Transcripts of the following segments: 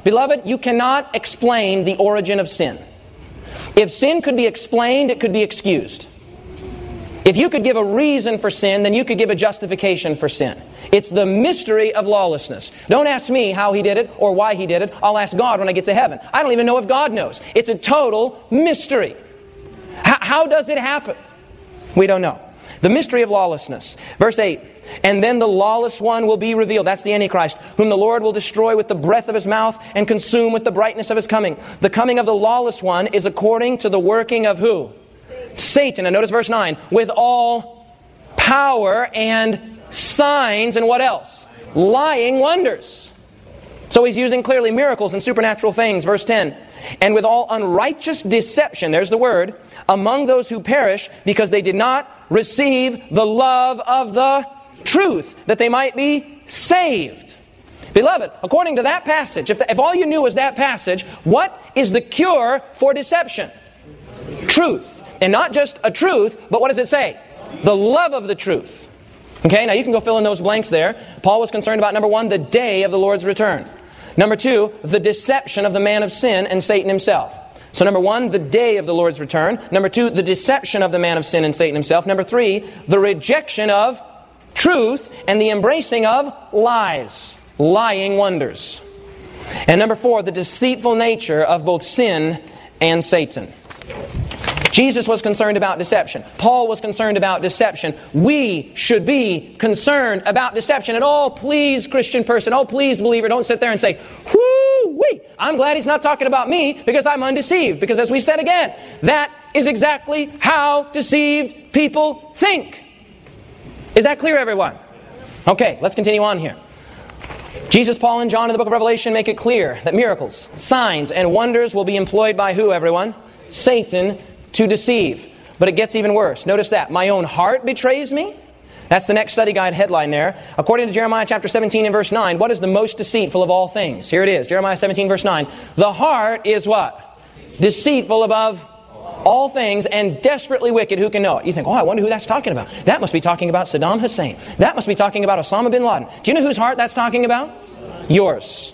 Beloved, you cannot explain the origin of sin. If sin could be explained, it could be excused. If you could give a reason for sin, then you could give a justification for sin. It's the mystery of lawlessness. Don't ask me how He did it or why He did it. I'll ask God when I get to heaven. I don't even know if God knows. It's a total mystery. How does it happen? We don't know. The mystery of lawlessness. Verse 8. And then the lawless one will be revealed. That's the Antichrist, whom the Lord will destroy with the breath of His mouth and consume with the brightness of His coming. The coming of the lawless one is according to the working of who? Satan. And notice verse 9. With all power and signs and what else? Lying wonders. So he's using clearly miracles and supernatural things. Verse 10. And with all unrighteous deception, there's the word, among those who perish because they did not receive the love of the truth, that they might be saved. Beloved, according to that passage, if all you knew was that passage, what is the cure for deception? Truth. And not just a truth, but what does it say? The love of the truth. Okay, now you can go fill in those blanks there. Paul was concerned about, number one, the day of the Lord's return. Number two, the deception of the man of sin and Satan himself. So number one, the day of the Lord's return. Number two, the deception of the man of sin and Satan himself. Number three, the rejection of truth and the embracing of lies, lying wonders. And number four, the deceitful nature of both sin and Satan. Jesus was concerned about deception. Paul was concerned about deception. We should be concerned about deception. And oh, please, Christian person, oh, please, believer, don't sit there and say, whoo-wee, I'm glad he's not talking about me because I'm undeceived. Because as we said again, that is exactly how deceived people think. Is that clear, everyone? Okay, let's continue on here. Jesus, Paul, and John in the book of Revelation make it clear that miracles, signs, and wonders will be employed by who, everyone? Satan, to deceive. But it gets even worse. Notice that. My own heart betrays me. That's the next study guide headline there. According to Jeremiah chapter 17 and verse 9, what is the most deceitful of all things? Here it is. Jeremiah 17 verse 9. The heart is what? Deceitful above all things and desperately wicked. Who can know it? You think, oh, I wonder who that's talking about. That must be talking about Saddam Hussein. That must be talking about Osama bin Laden. Do you know whose heart that's talking about? Yours.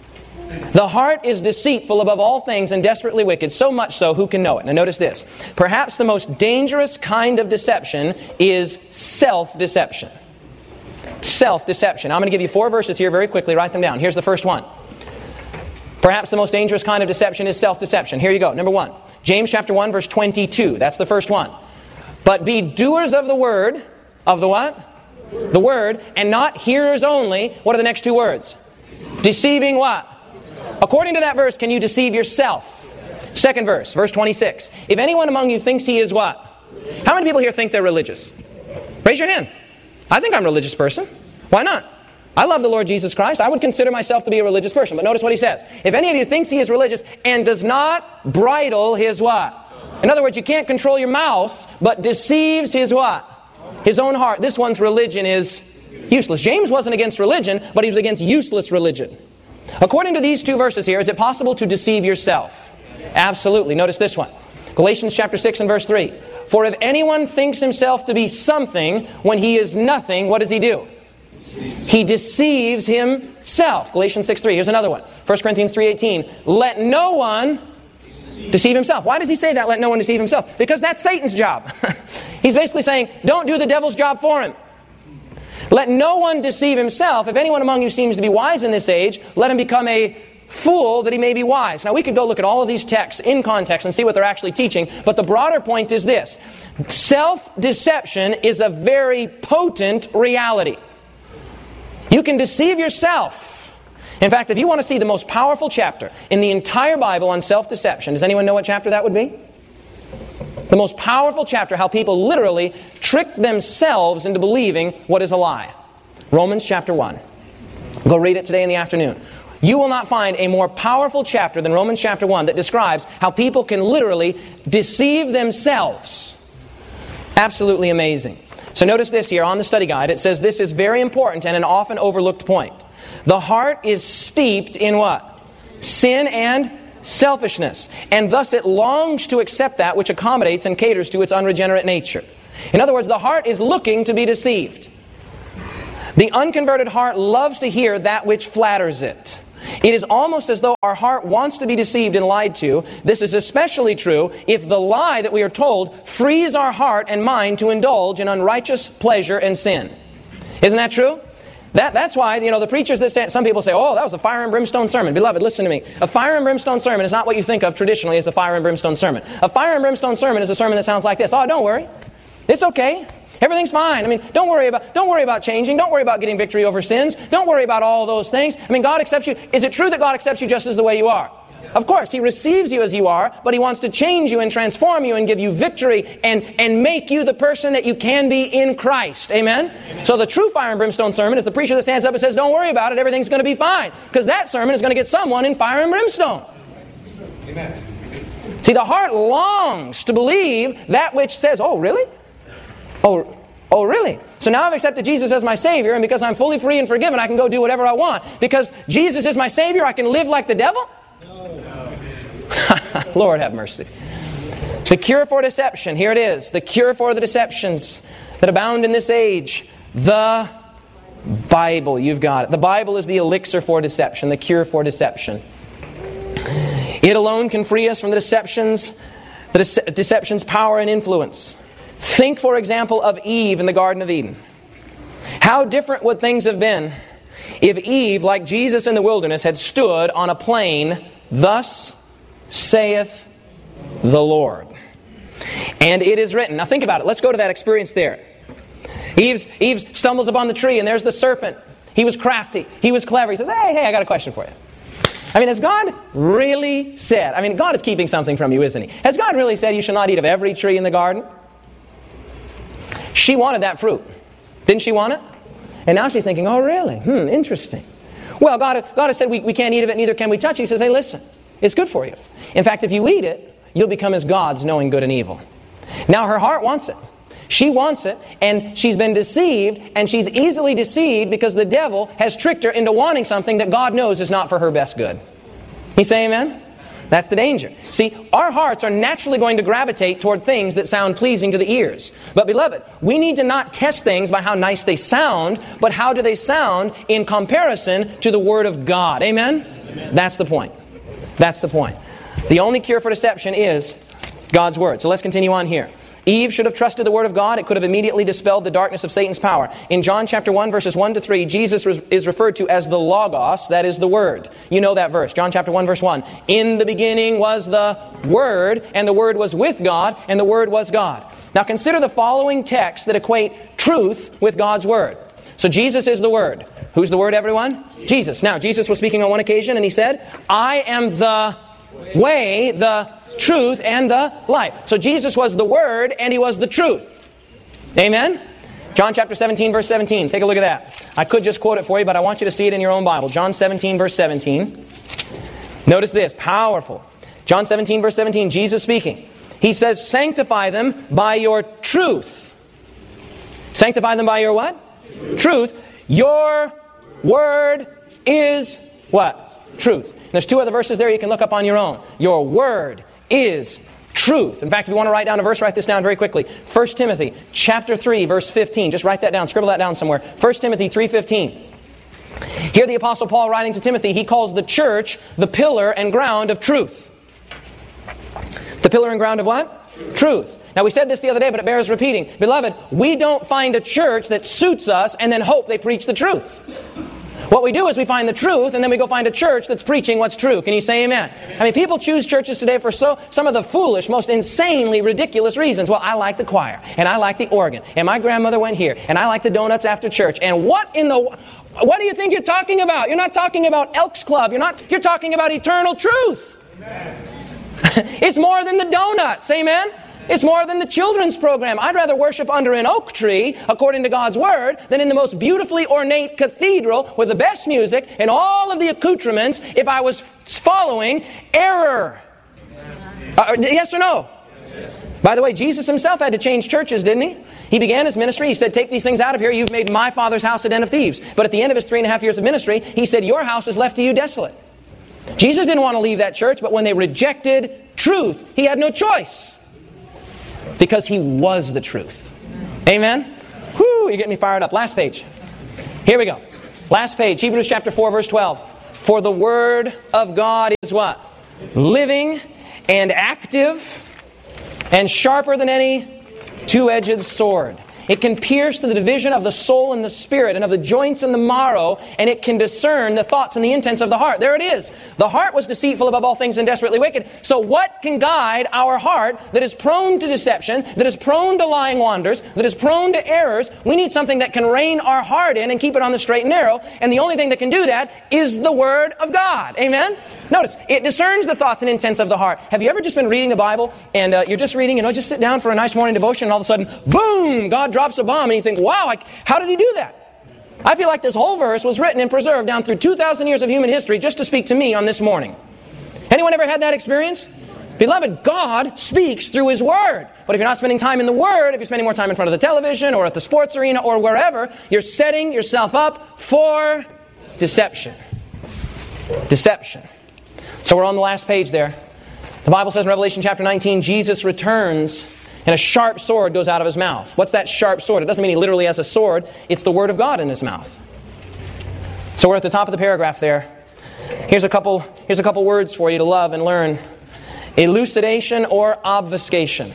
The heart is deceitful above all things and desperately wicked, so much so, who can know it? Now notice this. Perhaps the most dangerous kind of deception is self-deception. Self-deception. I'm going to give you 4 verses here very quickly. Write them down. Here's the first one. Perhaps the most dangerous kind of deception is self-deception. Here you go. Number 1. James chapter 1 verse 22. That's the first one. But be doers of the word. Of the what? The word. And not hearers only. What are the next 2 words? Deceiving what? According to that verse, can you deceive yourself? Second verse, verse 26. If anyone among you thinks he is what? How many people here think they're religious? Raise your hand. I think I'm a religious person. Why not? I love the Lord Jesus Christ. I would consider myself to be a religious person. But notice what he says. If any of you thinks he is religious and does not bridle his what? In other words, you can't control your mouth, but deceives his what? His own heart. This one's religion is useless. James wasn't against religion, but he was against useless religion. According to these 2 verses here, is it possible to deceive yourself? Absolutely. Notice this one. Galatians chapter 6 and verse 3. For if anyone thinks himself to be something when he is nothing, what does he do? He deceives himself. Galatians 6:3. Here's another one. 1 Corinthians 3:18. Let no one deceive himself. Why does he say that? Let no one deceive himself. Because that's Satan's job. He's basically saying, don't do the devil's job for him. Let no one deceive himself. If anyone among you seems to be wise in this age, let him become a fool that he may be wise. Now we could go look at all of these texts in context and see what they're actually teaching, but the broader point is this. Self-deception is a very potent reality. You can deceive yourself. In fact, if you want to see the most powerful chapter in the entire Bible on self-deception, does anyone know what chapter that would be? The most powerful chapter, how people literally trick themselves into believing what is a lie. Romans chapter 1. Go read it today in the afternoon. You will not find a more powerful chapter than Romans chapter 1 that describes how people can literally deceive themselves. Absolutely amazing. So notice this here on the study guide. It says this is very important and an often overlooked point. The heart is steeped in what? Sin and selfishness. And thus it longs to accept that which accommodates and caters to its unregenerate nature. In other words, the heart is looking to be deceived. The unconverted heart loves to hear that which flatters it. It is almost as though our heart wants to be deceived and lied to. This is especially true if the lie that we are told frees our heart and mind to indulge in unrighteous pleasure and sin. Isn't that true? That's why, the preachers that say, some people say, oh, that was a fire and brimstone sermon. Beloved, listen to me. A fire and brimstone sermon is not what you think of traditionally as a fire and brimstone sermon. A fire and brimstone sermon is a sermon that sounds like this. Oh, don't worry. It's okay. Everything's fine. Don't worry about changing. Don't worry about getting victory over sins. Don't worry about all those things. God accepts you. Is it true that God accepts you just as the way you are? Of course, He receives you as you are, but He wants to change you and transform you and give you victory and make you the person that you can be in Christ. Amen? So the true fire and brimstone sermon is the preacher that stands up and says, don't worry about it, everything's going to be fine. Because that sermon is going to get someone in fire and brimstone. Amen. See, the heart longs to believe that which says, oh, really? Oh, really? So now I've accepted Jesus as my Savior, and because I'm fully free and forgiven, I can go do whatever I want. Because Jesus is my Savior, I can live like the devil? Lord have mercy. The cure for deception, here it is. The cure for the deceptions that abound in this age. The Bible, you've got it. The Bible is the elixir for deception, the cure for deception. It alone can free us from the deception's power and influence. Think, for example, of Eve in the Garden of Eden. How different would things have been if Eve, like Jesus in the wilderness, had stood on a plain, thus saith the Lord. And it is written. Now think about it. Let's go to that experience there. Eve stumbles upon the tree and there's the serpent. He was crafty. He was clever. He says, hey, I got a question for you. Has God really said, God is keeping something from you, isn't He? Has God really said you shall not eat of every tree in the garden? She wanted that fruit. Didn't she want it? And now she's thinking, oh really? Interesting. Well, God has said we can't eat of it, neither can we touch it. He says, hey, listen, it's good for you. In fact, if you eat it, you'll become as gods, knowing good and evil. Now her heart wants it. She wants it, and she's been deceived, and she's easily deceived because the devil has tricked her into wanting something that God knows is not for her best good. You say amen? That's the danger. See, our hearts are naturally going to gravitate toward things that sound pleasing to the ears. But beloved, we need to not test things by how nice they sound, but how do they sound in comparison to the Word of God. Amen? Amen. That's the point. That's the point. The only cure for deception is God's Word. So let's continue on here. Eve should have trusted the Word of God. It could have immediately dispelled the darkness of Satan's power. In John chapter 1, verses 1 to 3, Jesus is referred to as the Logos, that is the Word. You know that verse. John chapter 1, verse 1. In the beginning was the Word, and the Word was with God, and the Word was God. Now consider the following texts that equate truth with God's Word. So Jesus is the Word. Who's the Word, everyone? Jesus. Now, Jesus was speaking on one occasion, and He said, I am the way, the truth, and the life. So Jesus was the Word, and He was the truth. Amen? John chapter 17, verse 17. Take a look at that. I could just quote it for you, but I want you to see it in your own Bible. John 17, verse 17. Notice this. Powerful. John 17, verse 17. Jesus speaking. He says, sanctify them by your truth. Sanctify them by your what? Truth. Your Word is what? Truth. And there's two other verses there you can look up on your own. Your Word is truth. In fact, if you want to write down a verse, write this down very quickly. 1 Timothy chapter 3, verse 15. Just write that down. Scribble that down somewhere. 1 Timothy 3:15. Here the Apostle Paul, writing to Timothy, he calls the church the pillar and ground of truth. The pillar and ground of what? Truth. Now we said this the other day, but it bears repeating. Beloved, we don't find a church that suits us and then hope they preach the truth. What we do is we find the truth, and then we go find a church that's preaching what's true. Can you say amen? People choose churches today for some of the foolish, most insanely ridiculous reasons. Well, I like the choir, and I like the organ, and my grandmother went here, and I like the donuts after church. And what do you think you're talking about? You're not talking about Elks Club. You're talking about eternal truth. Amen. It's more than the donuts. Amen? It's more than the children's program. I'd rather worship under an oak tree, according to God's Word, than in the most beautifully ornate cathedral with the best music and all of the accoutrements if I was following error. Yes or no? Yes. By the way, Jesus Himself had to change churches, didn't He? He began His ministry. He said, take these things out of here. You've made my Father's house a den of thieves. But at the end of His 3.5 years of ministry, He said, your house is left to you desolate. Jesus didn't want to leave that church, but when they rejected truth, He had no choice. Because He was the truth. Amen? Whew, you're getting me fired up. Last page. Here we go. Last page. Hebrews chapter 4, verse 12. For the Word of God is what? Living and active and sharper than any two-edged sword. It can pierce to the division of the soul and the spirit and of the joints and the marrow, and it can discern the thoughts and the intents of the heart. There it is. The heart was deceitful above all things and desperately wicked. So what can guide our heart that is prone to deception, that is prone to lying wanders, that is prone to errors? We need something that can rein our heart in and keep it on the straight and narrow, and the only thing that can do that is the Word of God. Amen? Notice, it discerns the thoughts and intents of the heart. Have you ever just been reading the Bible, and you're just reading, just sit down for a nice morning devotion, and all of a sudden, boom, God drops a bomb, and you think, wow, how did He do that? I feel like this whole verse was written and preserved down through 2,000 years of human history just to speak to me on this morning. Anyone ever had that experience? Beloved, God speaks through His Word. But if you're not spending time in the Word, if you're spending more time in front of the television or at the sports arena or wherever, you're setting yourself up for deception. Deception. So we're on the last page there. The Bible says in Revelation chapter 19, Jesus returns and a sharp sword goes out of His mouth. What's that sharp sword? It doesn't mean He literally has a sword. It's the Word of God in His mouth. So we're at the top of the paragraph there. Here's a couple words for you to love and learn. Elucidation or obfuscation.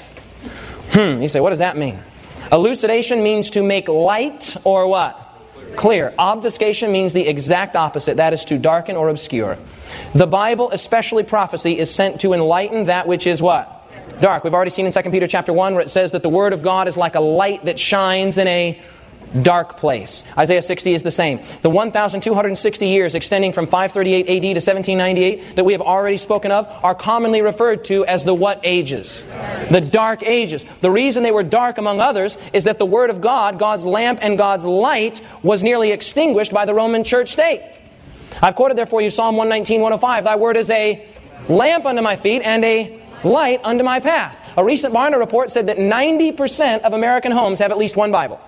You say, what does that mean? Elucidation means to make light or what? Clear. Obfuscation means the exact opposite. That is to darken or obscure. The Bible, especially prophecy, is sent to enlighten that which is what? Dark. We've already seen in 2 Peter chapter 1 where it says that the Word of God is like a light that shines in a dark place. Isaiah 60 is the same. The 1,260 years extending from 538 AD to 1798 that we have already spoken of are commonly referred to as the what ages? The dark ages. The reason they were dark, among others, is that the Word of God, God's lamp and God's light, was nearly extinguished by the Roman church state. I've quoted there for you Psalm 119, 105. Thy Word is a lamp unto my feet and a light unto my path. A recent Barna report said that 90% of American homes have at least one Bible.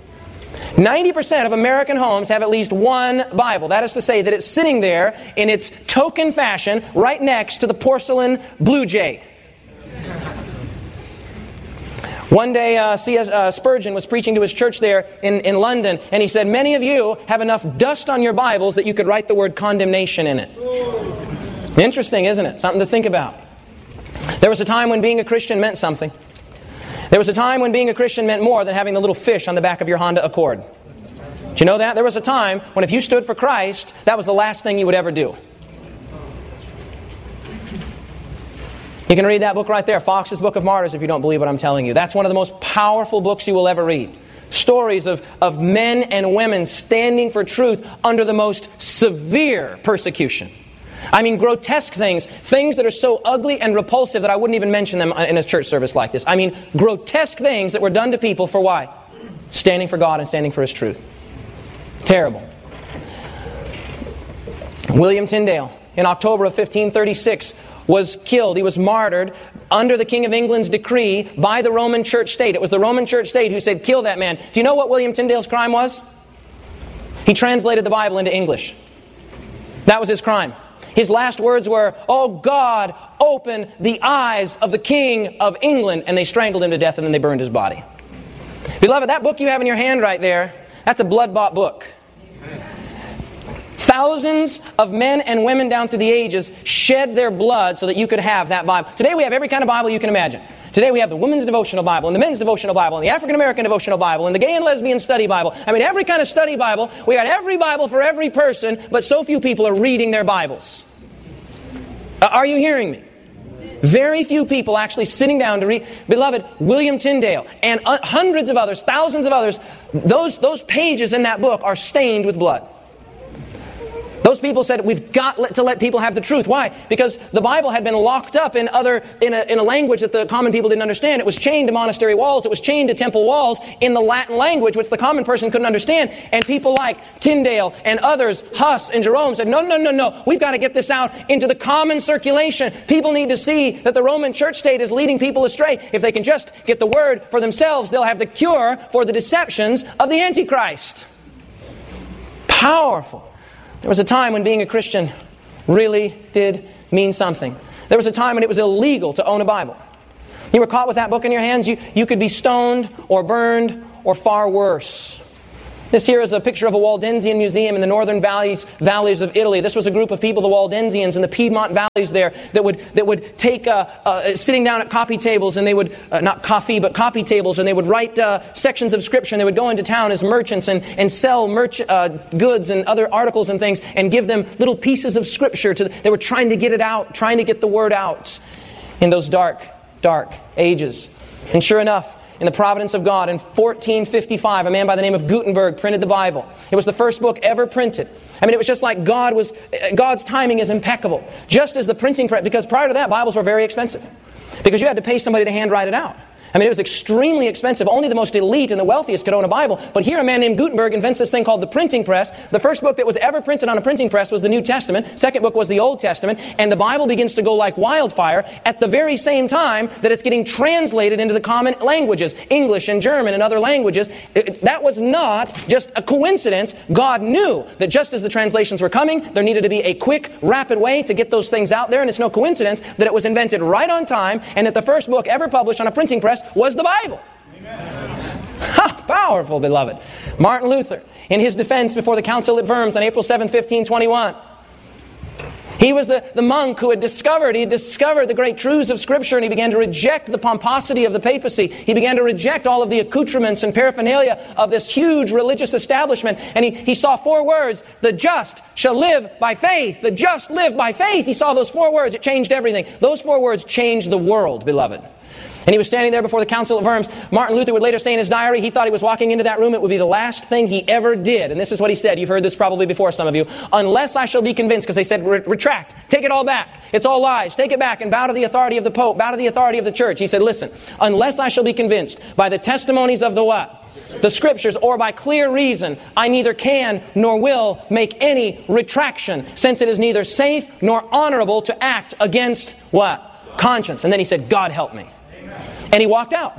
90% of American homes have at least one Bible. That is to say that it's sitting there in its token fashion right next to the porcelain Blue Jay. One day, C.S. Spurgeon was preaching to his church there in London, and he said, many of you have enough dust on your Bibles that you could write the word condemnation in it. Interesting, isn't it? Something to think about. There was a time when being a Christian meant something. There was a time when being a Christian meant more than having the little fish on the back of your Honda Accord. Do you know that? There was a time when if you stood for Christ, that was the last thing you would ever do. You can read that book right there, Fox's Book of Martyrs, if you don't believe what I'm telling you. That's one of the most powerful books you will ever read. Stories of men and women standing for truth under the most severe persecution. I mean, grotesque things that are so ugly and repulsive that I wouldn't even mention them in a church service like this. I mean, grotesque things that were done to people for why? Standing for God and standing for His truth. Terrible. William Tyndale, in October of 1536, was killed. He was martyred under the King of England's decree by the Roman Church state. It was the Roman Church state who said, kill that man. Do you know what William Tyndale's crime was? He translated the Bible into English. That was his crime. His last words were, "Oh God, open the eyes of the King of England." And they strangled him to death and then they burned his body. Beloved, that book you have in your hand right there, that's a blood-bought book. Thousands of men and women down through the ages shed their blood so that you could have that Bible. Today we have every kind of Bible you can imagine. Today we have the women's devotional Bible, and the men's devotional Bible, and the African American devotional Bible, and the gay and lesbian study Bible. I mean, every kind of study Bible. We got every Bible for every person, but so few people are reading their Bibles. Are you hearing me? Very few people actually sitting down to read. Beloved, William Tyndale and hundreds of others, thousands of others, those pages in that book are stained with blood. Those people said, we've got to let people have the truth. Why? Because the Bible had been locked up in a language that the common people didn't understand. It was chained to monastery walls. It was chained to temple walls in the Latin language, which the common person couldn't understand. And people like Tyndale and others, Huss and Jerome, said, no. We've got to get this out into the common circulation. People need to see that the Roman church state is leading people astray. If they can just get the word for themselves, they'll have the cure for the deceptions of the Antichrist. Powerful. There was a time when being a Christian really did mean something. There was a time when it was illegal to own a Bible. You were caught with that book in your hands, you could be stoned or burned or far worse. This here is a picture of a Waldensian museum in the northern valleys of Italy. This was a group of people, the Waldensians in the Piedmont valleys there, that would take sitting down at coffee tables, and they would not coffee but coffee tables, and they would write sections of Scripture, and they would go into town as merchants and sell goods and other articles and things, and give them little pieces of Scripture. They were trying to get it out, trying to get the word out in those dark ages. And sure enough, in the providence of God, in 1455, a man by the name of Gutenberg printed the Bible. It was the first book ever printed. I mean, it was just like God's timing is impeccable. Just as the printing press, because prior to that, Bibles were very expensive. Because you had to pay somebody to handwrite it out. I mean, it was extremely expensive. Only the most elite and the wealthiest could own a Bible. But here a man named Gutenberg invents this thing called the printing press. The first book that was ever printed on a printing press was the New Testament. Second book was the Old Testament. And the Bible begins to go like wildfire at the very same time that it's getting translated into the common languages, English and German and other languages. That was not just a coincidence. God knew that just as the translations were coming, there needed to be a quick, rapid way to get those things out there. And it's no coincidence that it was invented right on time, and that the first book ever published on a printing press was the Bible. Ha, powerful, beloved. Martin Luther, in his defense before the council at Worms on April 7, 1521, he was the monk who had discovered the great truths of Scripture, and he began to reject the pomposity of the papacy. He began to reject all of the accoutrements and paraphernalia of this huge religious establishment. And he saw 4 words: the just shall live by faith. The just live by faith. He saw those 4 words. It changed everything. Those 4 words changed the world, beloved. And he was standing there before the council at Worms. Martin Luther would later say in his diary, he thought he was walking into that room, it would be the last thing he ever did. And this is what he said. You've heard this probably before, some of you. Unless I shall be convinced, because they said, retract, take it all back. It's all lies. Take it back and bow to the authority of the Pope, bow to the authority of the church. He said, listen, unless I shall be convinced by the testimonies of the what? The Scriptures, or by clear reason, I neither can nor will make any retraction, since it is neither safe nor honorable to act against what? Conscience. And then he said, God help me. And he walked out.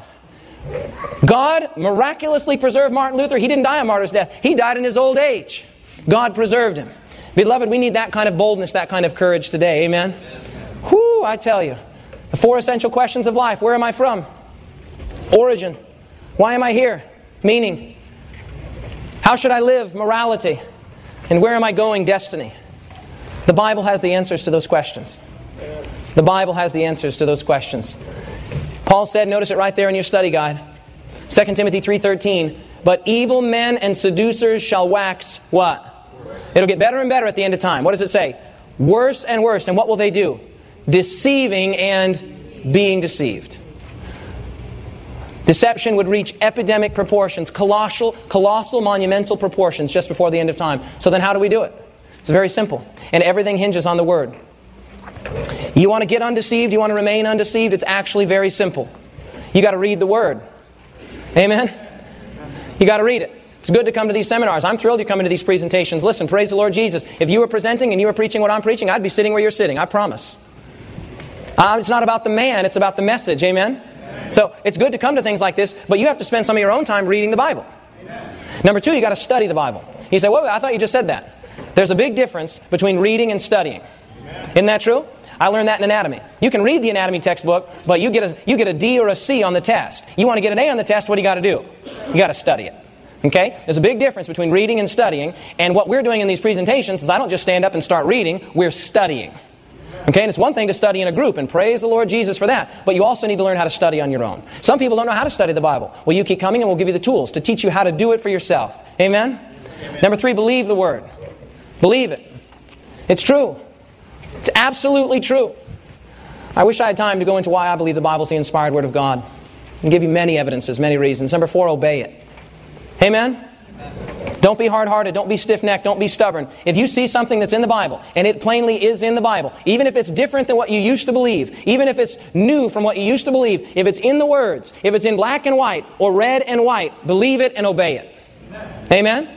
God miraculously preserved Martin Luther. He didn't die a martyr's death. He died in his old age. God preserved him. Beloved, we need that kind of boldness, that kind of courage today. Amen? Whew, I tell you. The 4 essential questions of life. Where am I from? Origin. Why am I here? Meaning. How should I live? Morality. And where am I going? Destiny. The Bible has the answers to those questions. The Bible has the answers to those questions. Paul said, notice it right there in your study guide, 2 Timothy 3:13, but evil men and seducers shall wax what? Worse. It'll get better and better at the end of time. What does it say? Worse and worse. And what will they do? Deceiving and being deceived. Deception would reach epidemic proportions, colossal, monumental proportions just before the end of time. So then how do we do it? It's very simple. And everything hinges on the Word. You want to get undeceived? You want to remain undeceived? It's actually very simple. You got to read the Word. Amen? You got to read it. It's good to come to these seminars. I'm thrilled you're coming to these presentations. Listen, praise the Lord Jesus. If you were presenting and you were preaching what I'm preaching, I'd be sitting where you're sitting. I promise. It's not about the man. It's about the message. Amen? So it's good to come to things like this, but you have to spend some of your own time reading the Bible. Number 2, you got to study the Bible. You say, well, I thought you just said that. There's a big difference between reading and studying. Isn't that true? I learned that in anatomy. You can read the anatomy textbook, but you get a D or a C on the test. You want to get an A on the test, what do you got to do? You got to study it. Okay? There's a big difference between reading and studying. And what we're doing in these presentations is I don't just stand up and start reading. We're studying. Okay? And it's one thing to study in a group, and praise the Lord Jesus for that. But you also need to learn how to study on your own. Some people don't know how to study the Bible. Well, you keep coming and we'll give you the tools to teach you how to do it for yourself. Amen? Number 3, believe the Word. Believe it. It's true. It's absolutely true. I wish I had time to go into why I believe the Bible is the inspired Word of God and give you many evidences, many reasons. Number 4, obey it. Amen? Don't be hard-hearted. Don't be stiff-necked. Don't be stubborn. If you see something that's in the Bible, and it plainly is in the Bible, even if it's different than what you used to believe, even if it's new from what you used to believe, if it's in the words, if it's in black and white or red and white, believe it and obey it. Amen?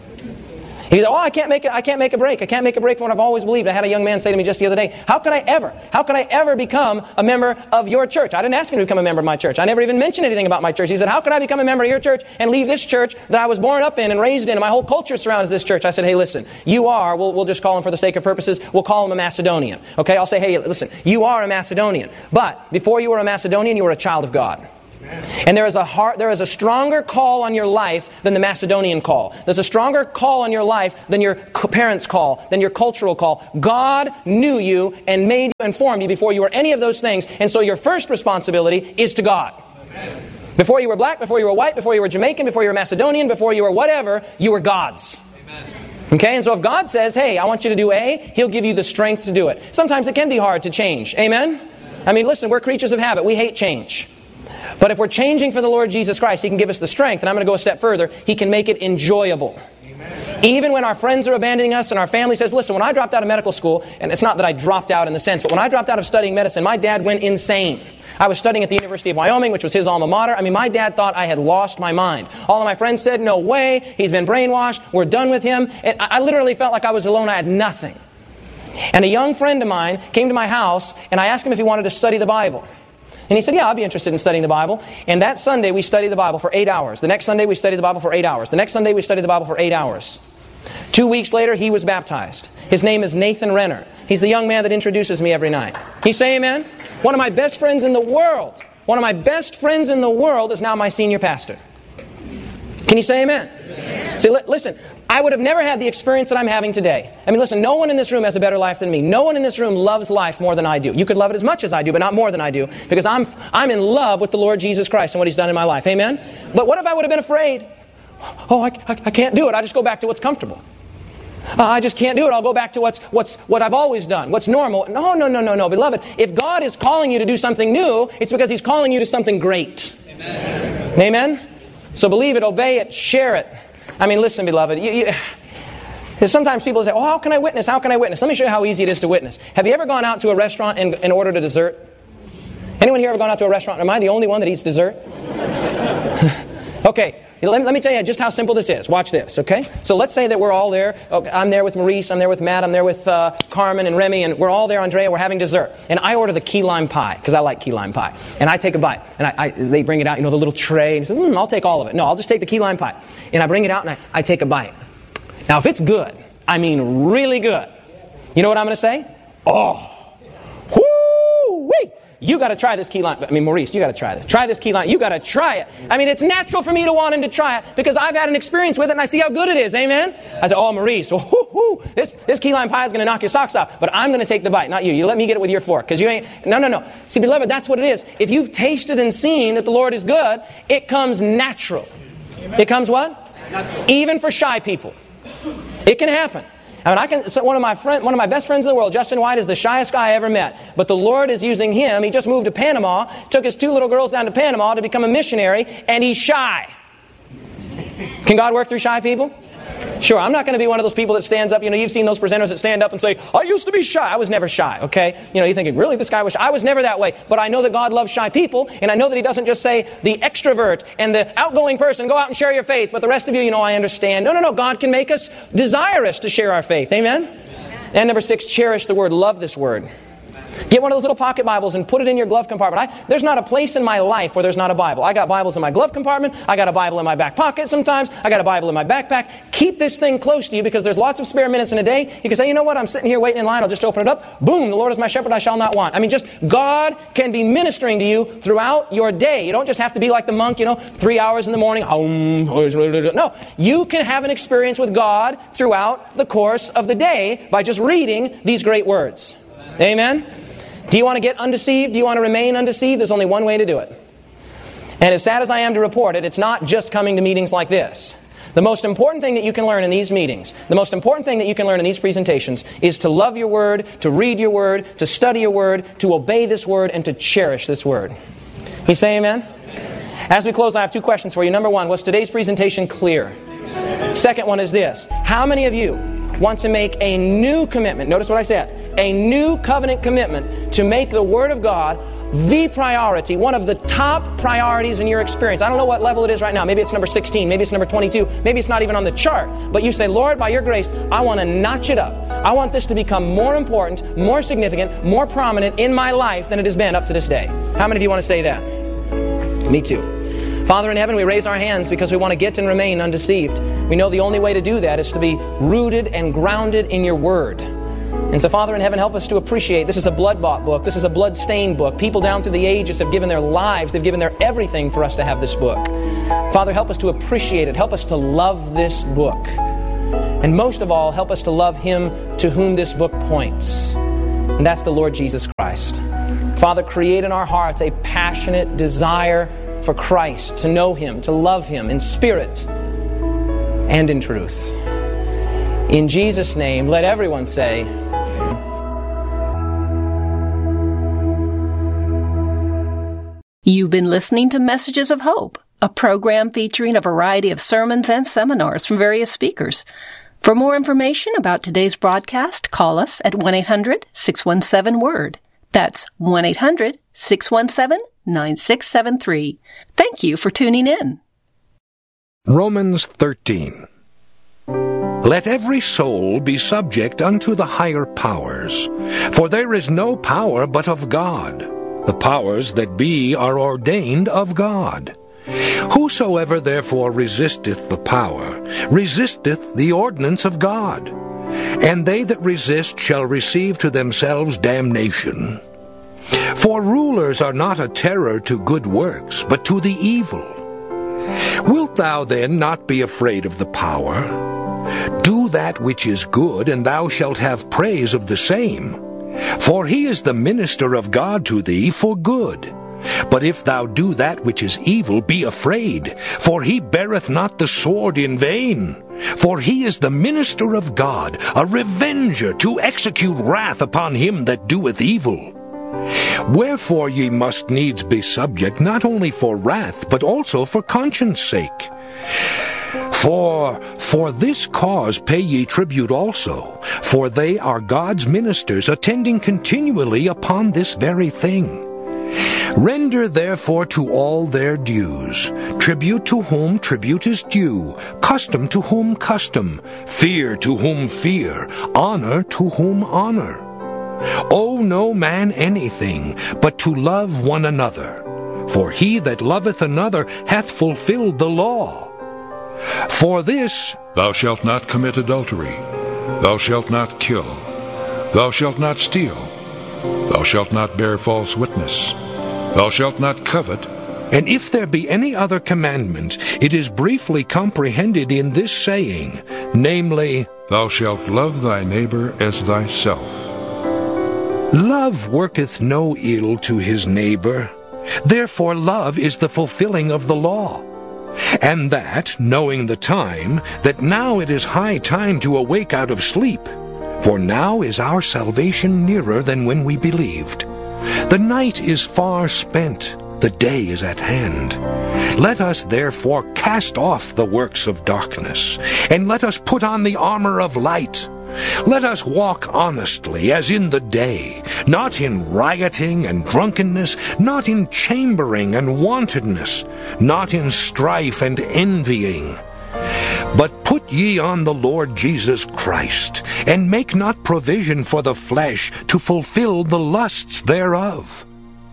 He said, I can't make a break. I can't make a break from what I've always believed. I had a young man say to me just the other day, how could I ever become a member of your church? I didn't ask him to become a member of my church. I never even mentioned anything about my church. He said, how could I become a member of your church and leave this church that I was born up in and raised in, and my whole culture surrounds this church? I said, hey, listen, you are, we'll just call him for the sake of purposes, we'll call him a Macedonian. Okay, I'll say, hey, listen, you are a Macedonian. But before you were a Macedonian, you were a child of God. And there is a stronger call on your life than the Macedonian call. There's a stronger call on your life than your parents' call, than your cultural call. God knew you and made you and formed you before you were any of those things. And so your first responsibility is to God. Amen. Before you were black, before you were white, before you were Jamaican, before you were Macedonian, before you were whatever, you were God's. Amen. Okay, and so if God says, hey, I want you to do A, He'll give you the strength to do it. Sometimes it can be hard to change. Amen? I mean, listen, we're creatures of habit. We hate change. But if we're changing for the Lord Jesus Christ, He can give us the strength. And I'm going to go a step further. He can make it enjoyable. Amen. Even when our friends are abandoning us and our family says, listen, when I dropped out of medical school, and it's not that I dropped out in the sense, but when I dropped out of studying medicine, my dad went insane. I was studying at the University of Wyoming, which was his alma mater. I mean, my dad thought I had lost my mind. All of my friends said, no way, he's been brainwashed, we're done with him. And I literally felt like I was alone, I had nothing. And a young friend of mine came to my house, and I asked him if he wanted to study the Bible. And he said, yeah, I'll be interested in studying the Bible. And that Sunday, we studied the Bible for 8 hours. The next Sunday, we studied the Bible for 8 hours. The next Sunday, we studied the Bible for 8 hours. 2 weeks later, he was baptized. His name is Nathan Renner. He's the young man that introduces me every night. Can you say amen? One of my best friends in the world, is now my senior pastor. Can you say amen? Amen. See, listen, I would have never had the experience that I'm having today. I mean, listen, no one in this room has a better life than me. No one in this room loves life more than I do. You could love it as much as I do, but not more than I do, because I'm in love with the Lord Jesus Christ and what He's done in my life. Amen? But what if I would have been afraid? Oh, I can't do it. I just go back to what's comfortable. I just can't do it. I'll go back to what I've always done, what's normal. No, beloved. If God is calling you to do something new, it's because He's calling you to something great. Amen? Amen? So believe it, obey it, share it. I mean, listen, beloved. Sometimes people say, oh, how can I witness? How can I witness? Let me show you how easy it is to witness. Have you ever gone out to a restaurant and ordered a dessert? Anyone here ever gone out to a restaurant? Am I the only one that eats dessert? Okay. Let me tell you just how simple this is. Watch this, okay? So let's say that we're all there. Okay, I'm there with Maurice, I'm there with Matt, I'm there with Carmen and Remy, and we're all there, Andrea, we're having dessert. And I order the key lime pie, because I like key lime pie. And I take a bite. And they bring it out, the little tray, and say, I'll take all of it. No, I'll just take the kee lime pie. And I bring it out, and I take a bite. Now, if it's good, I mean really good, you know what I'm going to say? Oh, whoo-wee! You got to try this key lime. I mean, Maurice, you got to try this. Try this key lime. You got to try it. I mean, it's natural for me to want him to try it because I've had an experience with it and I see how good it is. Amen? I said, oh, Maurice, this key lime pie is going to knock your socks off. But I'm going to take the bite, not you. You let me get it with your fork because you ain't. No. See, beloved, that's what it is. If you've tasted and seen that the Lord is good, it comes natural. Amen. It comes what? Natural. Even for shy people. It can happen. I mean, one of my best friends in the world, Justin White, is the shyest guy I ever met. But the Lord is using him. He just moved to Panama, took his 2 little girls down to Panama to become a missionary, and he's shy. Can God work through shy people? Sure, I'm not going to be one of those people that stands up. You've seen those presenters that stand up and say, I used to be shy. I was never shy, okay? You're thinking, really, this guy was shy? I was never that way. But I know that God loves shy people, and I know that He doesn't just say the extrovert and the outgoing person, go out and share your faith, but the rest of you, I understand. No. God can make us desirous to share our faith. Amen? And number 6, cherish the Word. Love this Word. Get one of those little pocket Bibles and put it in your glove compartment. There's not a place in my life where there's not a Bible. I got Bibles in my glove compartment. I got a Bible in my back pocket sometimes. I got a Bible in my backpack. Keep this thing close to you because there's lots of spare minutes in a day. You can say, you know what? I'm sitting here waiting in line. I'll just open it up. Boom, the Lord is my shepherd. I shall not want. I mean, just God can be ministering to you throughout your day. You don't just have to be like the monk, 3 hours in the morning. No, you can have an experience with God throughout the course of the day by just reading these great words. Amen? Do you want to get undeceived? Do you want to remain undeceived? There's only one way to do it. And as sad as I am to report it, it's not just coming to meetings like this. The most important thing that you can learn in these meetings, the most important thing that you can learn in these presentations is to love your Word, to read your Word, to study your Word, to obey this Word, and to cherish this Word. You say amen? As we close, I have 2 questions for you. Number 1, was today's presentation clear? Second one is this. How many of you want to make a new commitment? Notice what I said. A new covenant commitment to make the Word of God the priority, one of the top priorities in your experience. I don't know what level it is right now. Maybe it's number 16. Maybe it's number 22. Maybe it's not even on the chart. But you say, Lord, by your grace, I want to notch it up. I want this to become more important, more significant, more prominent in my life than it has been up to this day. How many of you want to say that? Me too. Father in heaven, we raise our hands because we want to get and remain undeceived. We know the only way to do that is to be rooted and grounded in your Word. And so, Father in heaven, help us to appreciate this is a blood-bought book. This is a blood-stained book. People down through the ages have given their lives. They've given their everything for us to have this book. Father, help us to appreciate it. Help us to love this book. And most of all, help us to love Him to whom this book points. And that's the Lord Jesus Christ. Father, create in our hearts a passionate desire for Christ, to know Him, to love Him in spirit and in truth. In Jesus' name, let everyone say, You've been listening to Messages of Hope, a program featuring a variety of sermons and seminars from various speakers. For more information about today's broadcast, call us at 1-800-617-WORD. That's 1-800-617-9673. Thank you for tuning in. Romans 13. Let every soul be subject unto the higher powers, for there is no power but of God. The powers that be are ordained of God. Whosoever therefore resisteth the power, resisteth the ordinance of God. And they that resist shall receive to themselves damnation. For rulers are not a terror to good works, but to the evil. Wilt thou then not be afraid of the power? Do that which is good, and thou shalt have praise of the same. For he is the minister of God to thee for good. But if thou do that which is evil, be afraid, for he beareth not the sword in vain. For he is the minister of God, a revenger to execute wrath upon him that doeth evil. Wherefore ye must needs be subject, not only for wrath, but also for conscience sake. For this cause pay ye tribute also, for they are God's ministers, attending continually upon this very thing. Render therefore to all their dues, tribute to whom tribute is due, custom to whom custom, fear to whom fear, honor to whom honor. Owe no man anything, but to love one another. For he that loveth another hath fulfilled the law. For this, Thou shalt not commit adultery. Thou shalt not kill. Thou shalt not steal. Thou shalt not bear false witness. Thou shalt not covet. And if there be any other commandment, it is briefly comprehended in this saying, namely, Thou shalt love thy neighbor as thyself. Love worketh no ill to his neighbor. Therefore love is the fulfilling of the law. And that, knowing the time, that now it is high time to awake out of sleep. For now is our salvation nearer than when we believed. The night is far spent, the day is at hand. Let us therefore cast off the works of darkness, and let us put on the armor of light. Let us walk honestly as in the day, not in rioting and drunkenness, not in chambering and wantonness, not in strife and envying. But put ye on the Lord Jesus Christ, and make not provision for the flesh to fulfill the lusts thereof.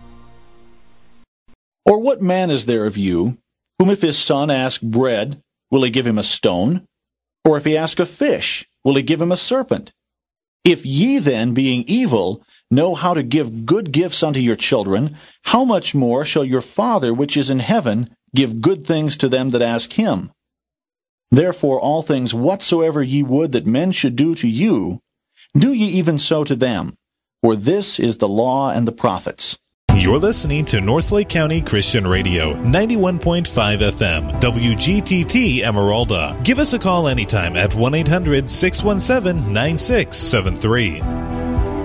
Or what man is there of you, whom if his son ask bread, will he give him a stone? Or if he ask a fish, will he give him a serpent? If ye then, being evil, know how to give good gifts unto your children, how much more shall your Father which is in heaven give good things to them that ask him? Therefore all things whatsoever ye would that men should do to you, do ye even so to them. For this is the law and the prophets. You're listening to Northlake County Christian Radio, 91.5 FM, WGTT Emeralda. Give us a call anytime at 1-800-617-9673.